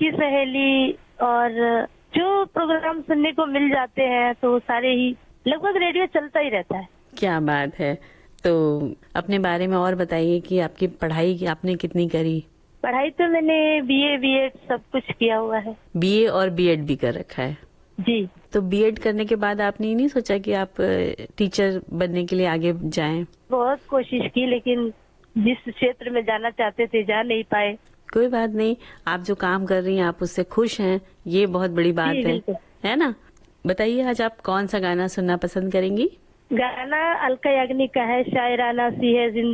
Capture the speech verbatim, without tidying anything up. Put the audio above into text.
सखी सहेली और जो प्रोग्राम सुनने को मिल जाते हैं तो वो सारे ही लगभग रेडियो चलता ही रहता है। क्या बात है। तो अपने बारे में और बताइए कि आपकी पढ़ाई आपने कितनी करी? पढ़ाई तो मैंने बीए बीएड सब कुछ किया हुआ है। बीए और बीएड भी कर रखा है? जी। तो बीएड करने के बाद आपने ये नहीं सोचा कि आप टीचर बनने के लिए आगे जाएं? बहुत कोशिश की लेकिन जिस क्षेत्र में जाना चाहते थे जा नहीं पाए। कोई बात नहीं, आप जो काम कर रही हैं आप उससे खुश हैं, ये बहुत बड़ी बात है, है ना? बताइए आज आप कौन सा गाना सुनना पसंद करेंगी? गाना अलका याग्निक का है, शायराना सी है जिंदगी।